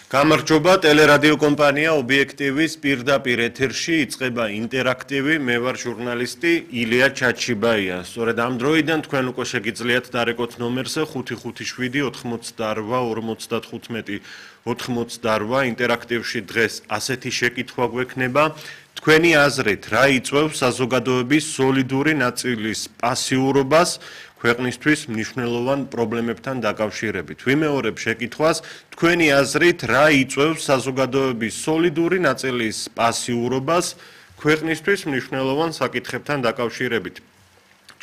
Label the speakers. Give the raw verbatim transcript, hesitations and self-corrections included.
Speaker 1: გამარჯობა, ტელერადიო კომპანია ობიექტივის პირდაპირ ეთერში იწყება ინტერაქტივი. მე ვარ ჟურნალისტი ილია ჩაჩიბაია. სწორედ ამ დროიდან თქვენ უკვე შეგიძლიათ დარეკოთ ნომერზე ხუთი ხუთი შვიდი ოთხმოცდარვა ორმოცდათხუთმეტი ოთხმოცდარვა. ინტერაქტივში დღეს ასეთი შეკითხვა გვექნება. თქვენი აზრით, რა იწვევს საზოგადოების სოლიდური ნაწილის პასიურობას ქვეყნისთვის მნიშვნელოვან პრობლემებთან დაკავშირებით? ვიმეორებ შეკითხვას, თქვენი აზრით, რა იწვევს საზოგადოების სოლიდური ნაწილის პასიურობას ქვეყნისთვის მნიშვნელოვან საკითხებთან დაკავშირებით?